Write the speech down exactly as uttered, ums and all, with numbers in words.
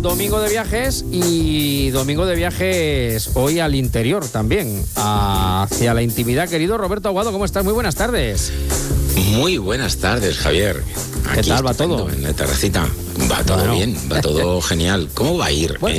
domingo de viajes y domingo de viajes hoy al interior también, hacia la intimidad. Querido Roberto Aguado, ¿cómo estás? Muy buenas tardes. Muy buenas tardes, Javier. ¿Qué Aquí tal va todo? En la terracita. Va todo Bueno. bien, va todo genial. ¿Cómo va a ir? Bueno.